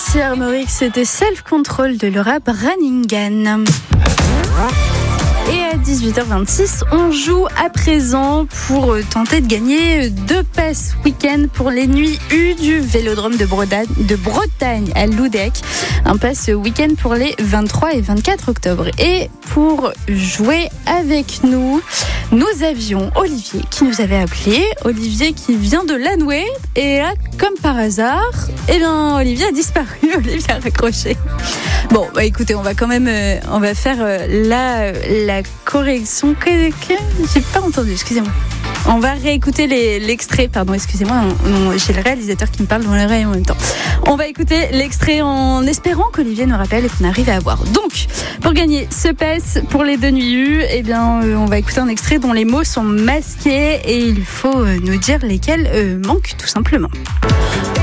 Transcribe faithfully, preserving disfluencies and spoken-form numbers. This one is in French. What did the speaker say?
Merci Armorique, c'était Self Control de Laura Branigan. Et à dix-huit heures vingt-six, on joue à présent pour tenter de gagner deux passes week-end pour les nuits U du Vélodrome de Bretagne, de Bretagne à Loudec. Un pass week-end pour les vingt-trois et vingt-quatre octobre. Et pour jouer avec nous, nous avions Olivier qui nous avait appelé. Olivier qui vient de Lanoué. Et là, comme par hasard, eh bien, Olivier a disparu. Olivier a raccroché. Bon, bah écoutez, on va quand même, euh, on va faire euh, la, la correction. Que, que, j'ai pas entendu, excusez-moi. On va réécouter les, l'extrait, pardon, excusez-moi, on, on, j'ai le réalisateur qui me parle dans l'oreille en même temps. On va écouter l'extrait en espérant qu'Olivier nous rappelle et qu'on arrive à avoir. Donc, pour gagner ce pass pour les deux nuits U, eh bien, euh, on va écouter un extrait dont les mots sont masqués et il faut euh, nous dire lesquels euh, manquent tout simplement.